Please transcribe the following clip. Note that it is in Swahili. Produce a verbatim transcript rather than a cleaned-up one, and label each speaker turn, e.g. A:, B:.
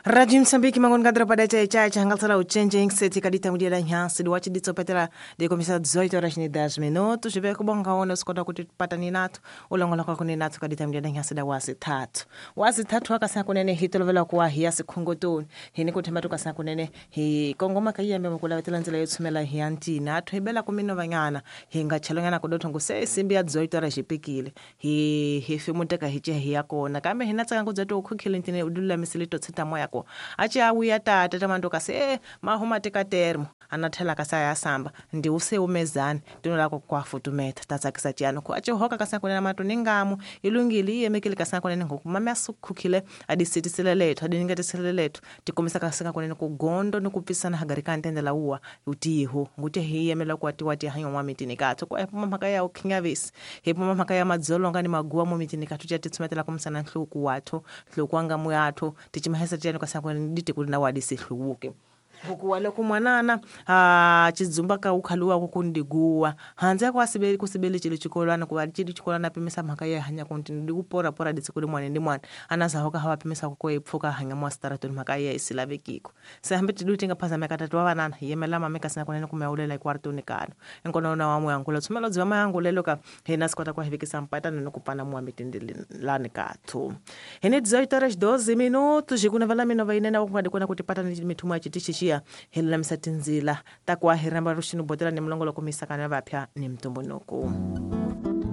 A: Radio Msambiki mangon kadra pada chai chai changal sala uchenje inseti kadita mudia da nyansi di wachi ditso petela de komisa dezoito horas ni dez minutos jibe kubonga ona skoda kuti patani nato ulongola kwa kuni nato kadita mudia da nyansi da wasi tatu wasi tatu wakasa kunene hitolo vela kwa hiasi kungotoni hini kutematu kasa kunene hi kongoma kaiya mbema kula vetela nzela yotsumela hi anti nato hibela kumino vanyana hinga chalongana kudoto nguse simbi ya dezoito horas jipikile hi hi fimuteka hiche hi yako na kambe hinatsa kangudzatu ukukhile ntine udula misilito tsita moya achi awuya tata tamandoka se mahuma tekatermo anathela kasaya samba ndi use umezani tinolako kwafutumeta tatsakisa chano ko achi hoka kasakunena mato ningamu ilungili yemekile kasakunena ngokumama sukhukhile adisitisele lethu adingatisele lethu tikomisa kasaka kunena kugondo nokupisana hagarika ntendela uwa utiho nguti hiyemela kwati wati hanyo mwamitini katho kwa epuma makaya ukhinyavisi epuma makaya madzolonga ni maguwa mu mitini kathu chatitsumetela kumsana nhluku watho nhluku anga muyatho tichimahesa chano kasakwenene nditi kuti nawadi sihluke ukuwale kumwanana ah chidzumba ka ukhaluwa kukundiguwa hanze kwa sibeli kusibeli chili chikolana kwa chili chikolana pemesa makaya hanya konti ndikupora pora ditsikuli mwana ndi mwana anazahoka hawa pemesa ko epfuka hanya mwa staraton makaya isilavekiko sehambe tiduti ngaphaza makatatu wabanana yemela mameka sina kunene kumeulela ikwarto nikano enkono na wamu yangulo tsumelo dzima yangulelo ka hena sikwata kwa hivikisa mpata nokupana mwa mitindilani kathu hene dezoito horas doze minutos jikuna vala mino vainena wakungadi kuna kutipata ni mituma chitichishia hela msatinzila takwa hiramba rushinu botela ni mlongo lokomisa kana vapya ni mtumbo nuku.